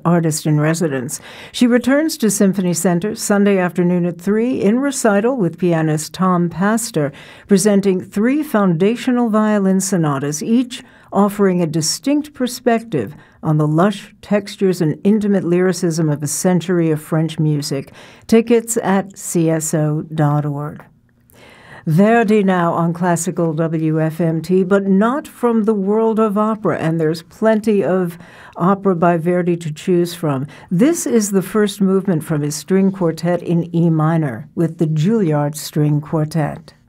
artist in residence. She returns to Symphony Center Sunday afternoon at 3 in recital with pianist Tom Pastor, presenting 3 foundational violin sonatas, each offering a distinct perspective on the lush textures and intimate lyricism of a century of French music. Tickets at cso.org. Verdi now on Classical WFMT, but not from the world of opera, and there's plenty of opera by Verdi to choose from. This is the first movement from his string quartet in E minor with the Juilliard String Quartet.